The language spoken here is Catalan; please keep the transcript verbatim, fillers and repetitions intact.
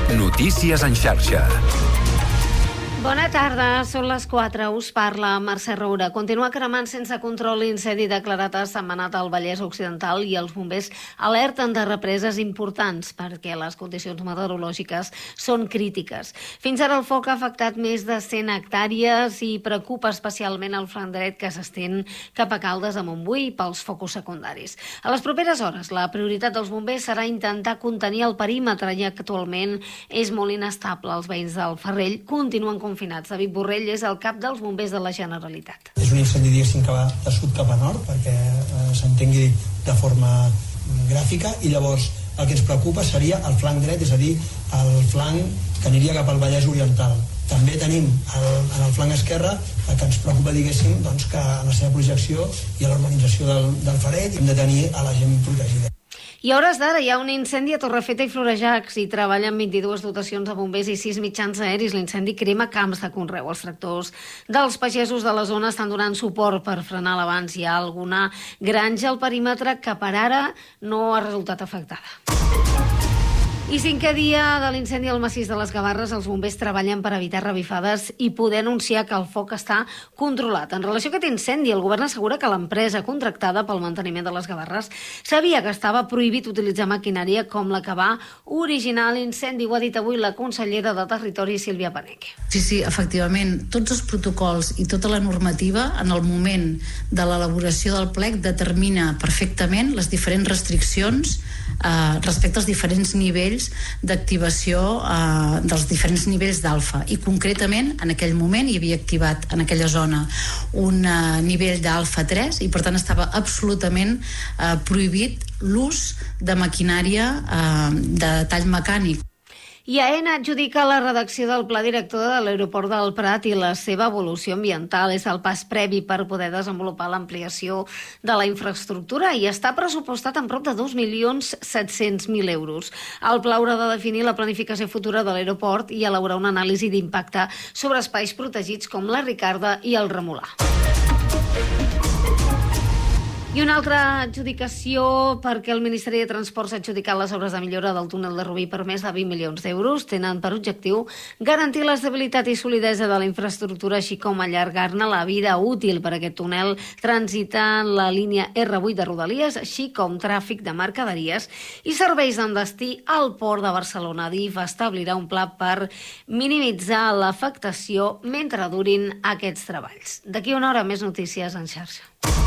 Notícies en xarxa. Bona tarda, són les quatre, us parla Mercè Roura. Continua cremant sense control l'incendi declarat a Sentmenat al Vallès Occidental i els bombers alerten de represes importants perquè les condicions meteorològiques són crítiques. Fins ara el foc ha afectat més de cent hectàrees i preocupa especialment el flanc dret que s'estén cap a Caldes de Montbui pels focus secundaris. A les properes hores, la prioritat dels bombers serà intentar contenir el perímetre i actualment és molt inestable. Els veïns del Ferrell continuen confinats. David Borrell és el cap dels bombers de la Generalitat. És un incendi, diguéssim, que va de sud cap a nord, perquè eh, s'entengui de forma gràfica, i llavors el que ens preocupa seria el flanc dret, és a dir, el flanc que aniria cap al Vallès Oriental. També tenim el, en el flanc esquerre el que ens preocupa, diguéssim, doncs, que en la seva projecció i a l'organització del, del Ferrell hem de tenir a la gent protegida. I a hores d'ara hi ha un incendi a Torrefeta i Florejacs i treballen vint-i-dues dotacions de bombers i sis mitjans aeris. L'incendi crema camps de conreu. Els tractors dels pagesos de la zona estan donant suport per frenar l'avanç. Hi ha alguna granja al perímetre que per ara no ha resultat afectada. I cinquè dia de l'incendi al massís de les Gavarres, els bombers treballen per evitar revifades i poder anunciar que el foc està controlat. En relació a aquest incendi, el govern assegura que l'empresa contractada pel manteniment de les Gavarres sabia que estava prohibit utilitzar maquinària com la que va originar l'incendi. Ho ha dit avui la consellera de Territori, Sílvia Paneque. Sí, sí, efectivament, tots els protocols i tota la normativa en el moment de l'elaboració del plec determina perfectament les diferents restriccions eh, respecte als diferents nivells d'activació eh, dels diferents nivells d'alfa, i concretament en aquell moment hi havia activat en aquella zona un eh, nivell d'alfa tres i per tant estava absolutament eh, prohibit l'ús de maquinària eh, de tall mecànic. I AENA adjudica la redacció del Pla Director de l'Aeroport del Prat i la seva evolució ambiental. És el pas previ per poder desenvolupar l'ampliació de la infraestructura i està pressupostat en prop de dos milions set-cents mil euros. El pla haurà de definir la planificació futura de l'aeroport i elaborar una anàlisi d'impacte sobre espais protegits com la Ricarda i el Remolar. I una altra adjudicació perquè el Ministeri de Transports ha adjudicat les obres de millora del túnel de Rubí per més de vint milions d'euros. Tenen per objectiu garantir l'estabilitat i solidesa de la infraestructura, així com allargar-ne la vida útil per aquest túnel transitant la línia erre vuit de Rodalies, així com tràfic de mercaderies i serveis amb destí al Port de Barcelona. DIF establirà un pla per minimitzar l'afectació mentre durin aquests treballs. D'aquí una hora més notícies en xarxa.